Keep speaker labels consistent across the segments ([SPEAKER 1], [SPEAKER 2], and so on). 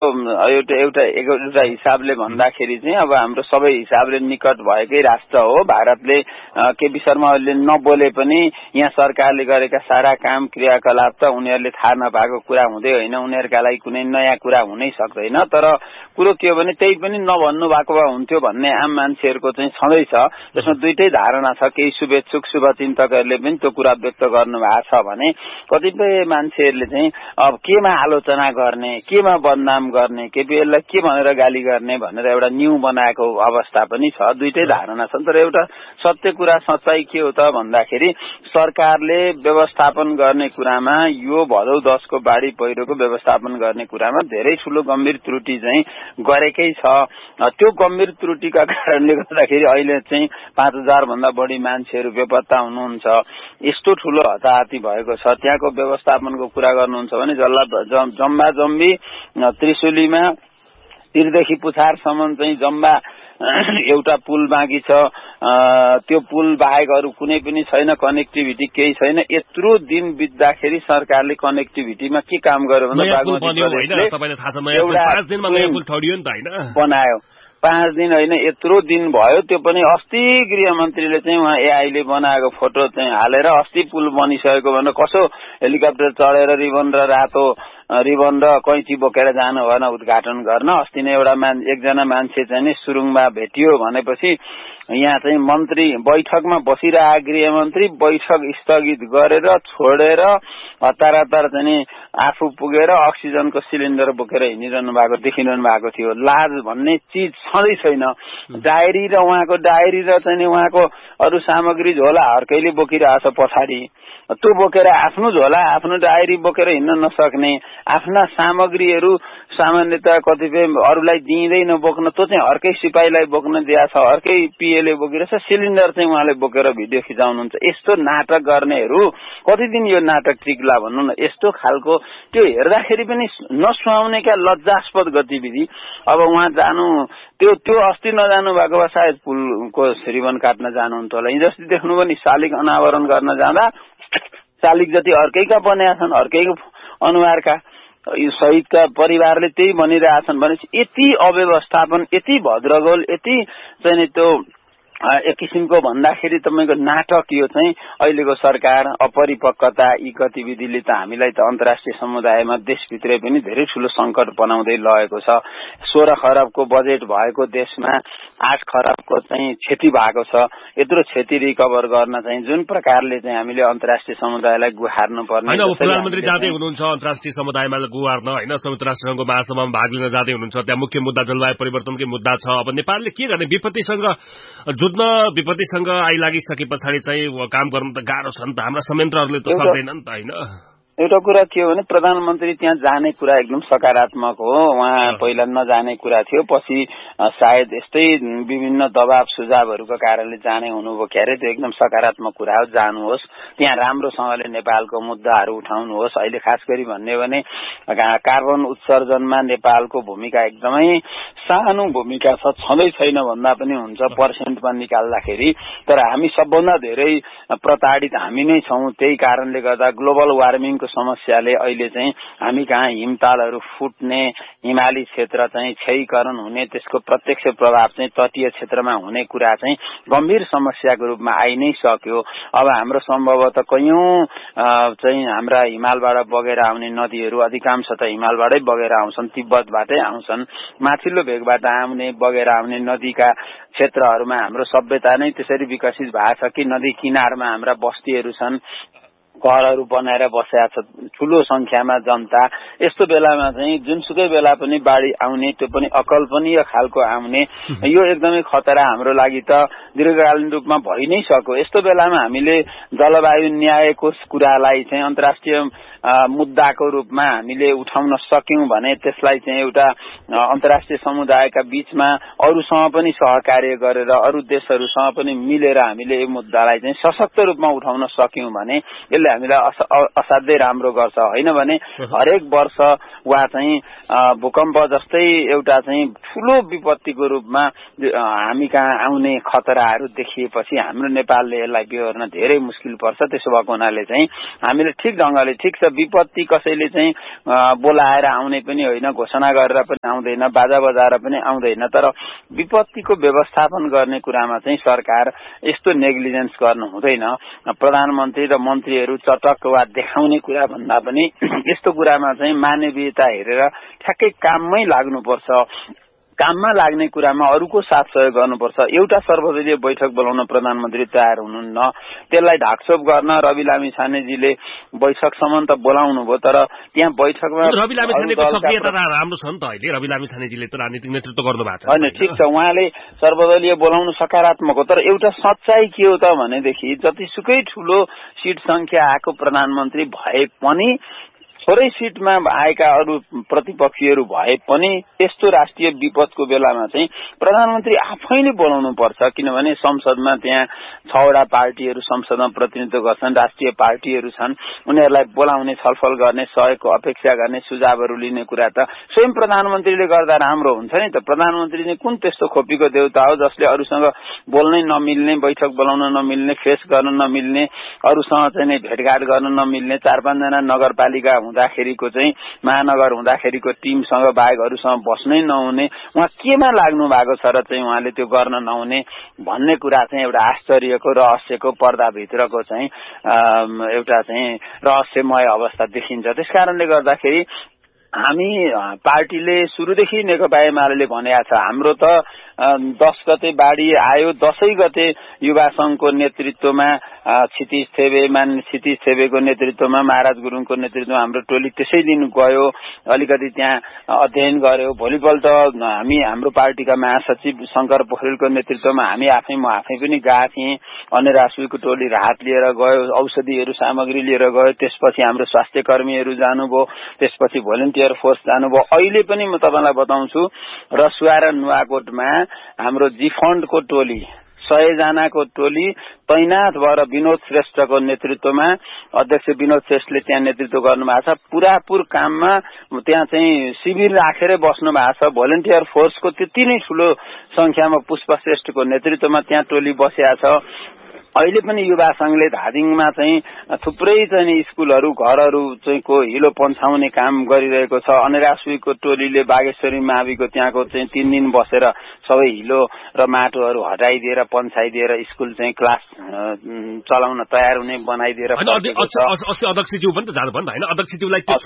[SPEAKER 1] एउटा हिसाबले भन्दाखेरि चाहिँ अब हाम्रो सबै हिसाबले निकट भएकै राष्ट्र हो भारतले। केपी शर्मा ओलीले नबोले पनि यहाँ सरकारले गरेका सारा काम क्रियाकलाप त उनीहरूले थाहा नपाएको कुरा हुँदै होइन, उनीहरूका लागि कुनै नयाँ कुरा हुनै सक्दैन। तर कुरो के हो भने त्यही पनि नभन्नु भएको भए हुन्थ्यो भन्ने आम मान्छेहरूको चाहिँ छँदैछ। त्यसमा दुईटै धारणा छ। केही शुभेच्छुक शुभचिन्तकहरूले पनि त्यो कुरा व्यक्त गर्नु भएको छ भने कतिपय मान्छेहरूले चाहिँ अब केमा आलोचना गर्ने, केमा बदनाम गर्ने, केपीएललाई के भनेर गाली गर्ने भनेर एउटा न्यू बनाएको अवस्था पनि छ। दुईटै धारणा छन्। तर एउटा सत्य कुरा सच्चाइ के हो त भन्दाखेरि सरकारले व्यवस्थापन गर्ने कुरामा यो भदौ 10 को बाढी पहिरोको व्यवस्थापन गर्ने कुरामा धेरै ठूलो गम्भीर त्रुटि चाहिँ गरेकै छ। त्यो गम्भीर त्रुटिका कारणले गर्दाखेरि अहिले चाहिँ 5000 भन्दा बढी मान्छेहरू बेपत्ता हुनुहुन्छ। यस्तो ठूलो हताहती भएको छ। त्यहाँको व्यवस्थापनको कुरा गर्नुहुन्छ भने जम्बा जम्बी त्रिशुलीमा तिरदेखि पुछारसम्म चाहिँ जम्बा एउटा पुल बाँकी छ। त्यो पुल बाहेक अरू कुनै पनि छैन, कनेक्टिभिटी केही छैन। यत्रो दिन बित्दाखेरि सरकारले कनेक्टिभिटीमा के काम गर्यो भने बनायो। 5 दिन होइन, यत्रो दिन भयो। त्यो पनि अस्ति गृहमन्त्रीले चाहिँ उहाँ एआईले बनाएको फोटो चाहिँ हालेर अस्ति पुल बनिसकेको भनेर कसो हेलिकप्टर चढेर रिबन र रातो रिबन र कैँची बोकेर जानु भएन उद्घाटन गर्न। अस्ति नै एकजना मान्छे चाहिँ नि सुरुङमा भेटियो भनेपछि यहाँ चाहिँ मन्त्री बैठकमा बसिरहेका गृहमन्त्री बैठक स्थगित गरेर छोडेर हतार चाहिँ आफू पुगेर अक्सिजनको सिलिन्डर बोकेर हिँडिरहनु भएको देखिरहनु भएको थियो। लाज भन्ने चिज छँदै छैन। डायरी र उहाँको डायरी र चाहिँ उहाँको अरू सामग्री झोला हर्कैले बोकिरहेछ पछाडि। त्यो बोकेर आफ्नो झोला आफ्नो डायरी बोकेर हिँड्न नसक्ने, आफ्ना सामग्रीहरू सामान्यतः कतिपय अरूलाई दिँदै नबोक्न, त्यो चाहिँ अर्कै सिपाहीलाई बोक्न दिएको छ, अर्कै पीएले बोकिरहेछ। सिलिन्डर चाहिँ उहाँले बोकेर भिडियो खिचाउनुहुन्छ। यस्तो नाटक गर्नेहरू कति दिन यो नाटक टिक्ला भन्नु न। यस्तो खालको त्यो हेर्दाखेरि पनि नसुहाउने क्या लज्जास्पद गतिविधि। अब उहाँ जानु त्यो अस्ति नजानु भएको भए सायद पुलको रिबन काट्न जानुहुन्थ्यो होला। हिजोअस्ति देख्नु पनि शालिग अनावरण गर्न जाँदा शालिग जति अर्कैका बनेका छन्, अर्कैको अनुहारका। शहीदका परिवारले त्यही भनिरहेछन् भनेपछि यति अव्यवस्थापन, यति भद्रगोल, यति चाहिँ त्यो एक किसिमको भन्दाखेरि तपाईको नाटक यो चाहिँ अहिलेको सरकार अपरिपक्वता यी गतिविधिले त हामीलाई त अन्तर्राष्ट्रिय समुदायमा देशभित्रै पनि धेरै ठूलो संकट बनाउँदै लगेको छ। 16 खरबको बजेट भएको देशमा 8 खरबको चाहिँ क्षति भएको छ। यत्रो क्षति रिकभर गर्न चाहिँ जुन प्रकारले चाहिँ हामीले अन्तर्राष्ट्रिय समुदायलाई गुहार्नु पर्ने
[SPEAKER 2] हैन। प्रधानमन्त्री जाँदै हुनुहुन्छ अन्तर्राष्ट्रिय समुदायमा गुहार्न, हैन, संयुक्त राष्ट्रसङ्घको महासभामा भाग लिन जाँदै हुनुहुन्छ। त्यहाँ मुख्य मुद्दा जलवायु परिवर्तनकै मुद्दा छ। अब नेपालले के गर्ने? विपत्तिसँग आइलागिसके पछाडि चाहिँ काम गर्न त गाह्रो छ नि त। हाम्रा संयन्त्रहरूले त सक्दैन नि त, हैन।
[SPEAKER 1] एउटा कुरा के हो भने प्रधानमन्त्री त्यहाँ जाने कुरा एकदम सकारात्मक हो। उहाँ पहिला नजाने कुरा थियो, पछि सायद यस्तै विभिन्न दबाव सुझावहरूको कारणले जाने हुनुभयो क्यारे। त्यो एकदम सकारात्मक कुरा हो। जानुहोस्, त्यहाँ राम्रोसँगले नेपालको मुद्दाहरू उठाउनुहोस्। अहिले खास गरी भन्ने भने कार्बन उत्सर्जनमा नेपालको भूमिका एकदमै सानो भूमिका छ, छँदै छैन भन्दा पनि हुन्छ पर्सेन्टमा निकाल्दाखेरि। तर हामी सबभन्दा धेरै प्रताडित हामी नै छौं। त्यही कारणले गर्दा ग्लोबल वार्मिङको समस्याले अहिले चाहिँ हामी कहाँ हिमतालहरू फुट्ने, हिमाली क्षेत्र चाहिँ क्षयीकरण हुने, त्यसको प्रत्यक्ष प्रभाव चाहिँ तटीय क्षेत्रमा हुने कुरा चाहिँ गम्भीर समस्याको रूपमा आइ नै सक्यो। अब हाम्रो सम्भवतः कयौं चाहिँ हाम्रा हिमालबाट बगेर आउने नदीहरू अधिकांश त हिमालबाटै बगेर आउँछन्, तिब्बतबाटै आउँछन्। माथिल्लो भेगबाट आउने बगेर आउने नदीका क्षेत्रहरूमा हाम्रो सभ्यता नै त्यसरी विकसित भएको छ कि नदी किनारमा हाम्रा बस्तीहरू छन्, घरहरू बनाएर बसेका छ ठूलो संख्यामा जनता। यस्तो बेलामा चाहिँ जुनसुकै बेला पनि बाढी आउने, त्यो पनि अकल्पनीय खालको आउने, यो एकदमै खतरा हाम्रो लागि त दीर्घकालीन रूपमा भइ नै सक्यो। यस्तो बेलामा हामीले जलवायु न्यायको कुरालाई चाहिँ अन्तर्राष्ट्रिय मुद्दाको रूपमा हामीले उठाउन सक्यौं भने त्यसलाई चाहिँ एउटा अन्तर्राष्ट्रिय समुदायका बीचमा अरूसँग पनि सहकार्य गरेर अरू देशहरूसँग पनि मिलेर हामीले यो मुद्दालाई चाहिँ सशक्त रूपमा उठाउन सक्यौं भने यसले हामीलाई असाध्यै राम्रो गर्छ। होइन भने हरेक वर्ष वा चाहिँ भूकम्प जस्तै एउटा चाहिँ ठूलो विपत्तिको रूपमा हामी कहाँ आउने खतराहरू देखिएपछि हाम्रो नेपालले यसलाई बेहोर्न धेरै मुस्किल पर्छ। त्यसो भएको हुनाले चाहिँ हामीले ठिक ढंगले ठिक छ विपत्ति कसैले चाहिँ बोलाएर आउने पनि होइन, घोषणा गरेर पनि आउँदैन, बाजा बजाएर पनि आउँदैन, तर विपत्तिको व्यवस्थापन गर्ने कुरामा चाहिँ सरकार यस्तो नेग्लिजेन्स गर्नु हुँदैन। प्रधानमन्त्री र मन्त्रीहरू चटक वा देखाउने कुरा भन्दा पनि यस्तो कुरामा चाहिँ मानवीयता हेरेर ठ्याक्कै काममै लाग्नुपर्छ। काममा लाग्ने कुरामा अरूको साथ सहयोग गर्नुपर्छ। एउटा सर्वदलीय बैठक बोलाउन प्रधानमन्त्री तयार हुनुहुन्न, त्यसलाई ढाकछोप गर्न रवि लामिछानेजीले बैठकसम्म त बोलाउनु भयो, तर त्यहाँ बैठकमा
[SPEAKER 2] रवि लामिछानेको सक्रियता राम्रो छ नि त। अहिले रवि लामिछानेजीले त राजनीतिक नेतृत्व गर्नु भएको छ।
[SPEAKER 1] होइन, ठिक छ, उहाँले सर्वदलीय बोलाउनु सकारात्मक हो, तर एउटा सच्चाई के हो त भनेदेखि जतिसुकै ठूलो सीट संख्या आएको प्रधानमन्त्री भए पनि थोरै सीटमा आएका अरू प्रतिपक्षीहरू भए पनि यस्तो राष्ट्रिय विपदको बेलामा चाहिँ प्रधानमन्त्री आफैले बोलाउनु पर्छ। किनभने संसदमा त्यहाँ 6 वटा पार्टीहरू संसदमा प्रतिनिधित्व गर्छन्, राष्ट्रिय पार्टीहरू छन्, उनीहरूलाई बोलाउने, छलफल गर्ने, सहयोगको अपेक्षा गर्ने, सुझावहरू लिने कुरा त स्वयं प्रधानमन्त्रीले गर्दा राम्रो हुन्छ नि त। प्रधानमन्त्री चाहिँ कुन त्यस्तो खोपीको देउता हो जसले अरूसँग बोल्नै नमिल्ने, बैठक बोलाउन नमिल्ने, फेस गर्न नमिल्ने, अरूसँग चाहिँ भेटघाट गर्न नमिल्ने, 4-5 जना नगरपालिका हुँदाखेरिको चाहिँ महानगर हुँदाखेरिको टिमसँग बाहेक अरूसँग बस्नै नहुने, उहाँ केमा लाग्नु भएको छ र चाहिँ उहाँले त्यो गर्न नहुने भन्ने कुरा चाहिँ एउटा आश्चर्यको, रहस्यको, पर्दाभित्रको चाहिँ एउटा चाहिँ रहस्यमय अवस्था देखिन्छ। त्यसकारणले गर्दाखेरि हामी पार्टीले सुरुदेखि नेकपा एमाले भनेको छ हाम्रो त 10 गते बाढी आयो, 10 गते युवा संघको नेतृत्वमा क्षितिज थेबेको नेतृत्वमा, महाराज गुरुङको नेतृत्वमा हाम्रो टोली त्यसै दिन गयो, अलिकति त्यहाँ अध्ययन गर्यो। भोलिपल्ट हाम्रो पार्टीका महासचिव शंकर पोखरेलको नेतृत्वमा म आफै पनि गएको थिएँ। अन्य राष्ट्रियको टोली राहत लिएर गयो, औषधिहरू सामग्री लिएर गयो। त्यसपछि हाम्रो स्वास्थ्य कर्मीहरू जानुभयो, त्यसपछि भोलिन्टियर फोर्स जानुभयो। अहिले पनि म तपाईलाई बताउँछु, रसुवा र नुवाकोटमा हाम्रो जी फन्डको टोली 100 जनाको टोली तैनाथ भएर विनोद श्रेष्ठको नेतृत्वमा, अध्यक्ष विनोद श्रेष्ठले त्यहाँ नेतृत्व गर्नु भएको छ। पुरापुर काममा त्यहाँ चाहिँ शिविर राखेर बस्नु भएको छ। भोलिन्टियर फोर्सको त्यति नै ठूलो संख्यामा पुष्प श्रेष्ठको नेतृत्वमा त्यहाँ टोली बसेको छ। अहिले पनि युवा संघले धादिङमा चाहिँ थुप्रै चाहिँ स्कुलहरू, घरहरू चाहिँ को हिलो पन्छाउने काम गरिरहेको छ। अनेरासुईको टोलीले बागेश्वरी माविको त्यहाँको चाहिँ 3 दिन बसेर सबै हिलो र माटोहरू हटाइदिएर पन्छाइदिएर स्कुल चाहिँ क्लास चलाउन तयार हुने बनाइदिएर
[SPEAKER 2] अस्ति अध्यक्षज्यू पनि त जानु भयो नि त। हैन, अध्यक्षज्यूलाई त्यो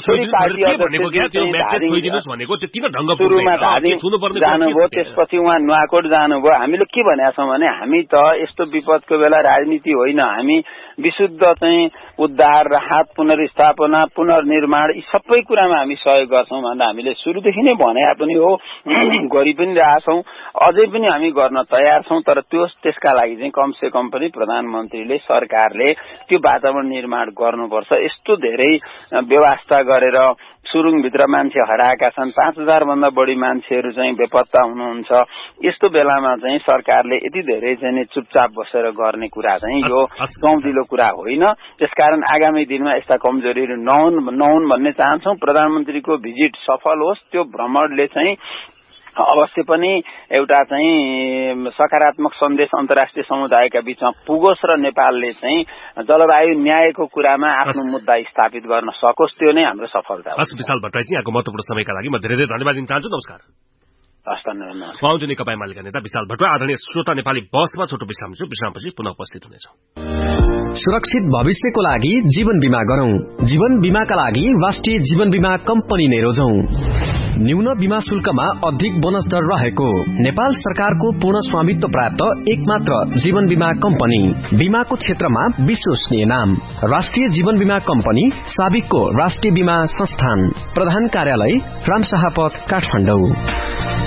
[SPEAKER 2] छोइदिनुस् भनेको त्यो किन ढंग
[SPEAKER 1] सुरुमा धादिङ जानुभयो, त्यसपछि उहाँ नुवाकोट जानुभयो। हामीले के भनेका छौं भने हामी त यस्तो विपदको बेला राजनीति होइन, हामी विशुद्ध चाहिँ उद्धार, राहत, पुनर्स्थापना, पुनर्निर्माण यी सबै कुरामा हामी सहयोग गर्छौं भनेर हामीले सुरुदेखि नै भनेका पनि हो, गरि पनि रहेछौं, अझै पनि हामी गर्न तयार छौं। तर त्यसका लागि चाहिँ कम से कम पनि प्रधानमन्त्रीले, सरकारले त्यो वातावरण निर्माण गर्नुपर्छ। यस्तो धेरै व्यवस्था गरेर सुरुङभित्र मान्छे हराएका छन्, 5000 भन्दा बढी मान्छेहरू चाहिँ बेपत्ता हुनुहुन्छ। यस्तो बेलामा चाहिँ सरकारले यति धेरै चाहिँ चुपचाप बसेर गर्ने कुरा चाहिँ यो गौँदिलो कुरा होइन। त्यसकारण आगामी दिनमा यस्ता कमजोरीहरू नहुन् भन्ने चाहन्छौं। प्रधानमन्त्रीको भिजिट सफल होस्, त्यो भ्रमणले चाहिँ अवश्य पनि एउटा चाहिँ सकारात्मक सन्देश अन्तर्राष्ट्रिय समुदायका बीचमा पुगोस् र नेपालले चाहिँ जलवायु न्यायको कुरामा आफ्नो मुद्दा स्थापित गर्न सकोस्, त्यो नै हाम्रो सफलता हो।
[SPEAKER 2] विशाल भट्टराईजी, यहाँको महत्त्वपूर्ण समयका लागि म धेरै धन्यवाद दिन चाहन्छु। नमस्कार।
[SPEAKER 1] धन्यवाद।
[SPEAKER 2] नेकपा एमालेका नेता विशाल भट्टराई। आदरणीय श्रोता, नेपाली बसमा छोटो विश्राम छु, विश्रामपछि पुनः उपस्थित हुनेछौं।
[SPEAKER 3] सुरक्षित भविष्यको लागि जीवन बीमा गरौं। जीवन बीमाका लागि राष्ट्रिय जीवन बीमा कम्पनी नै रोजौं। न्यून बीमा शुल्कमा अधिक बोनस दर रहेको नेपाल सरकारको पूर्ण स्वामित्व प्राप्त एकमात्र जीवन बीमा कम्पनी, बीमाको क्षेत्रमा विश्वसनीय नाम राष्ट्रिय जीवन बीमा कम्पनी, साबिकको राष्ट्रिय बीमा संस्थान, प्रधान कार्यालय रामशाह पथ, काठमाडौँ।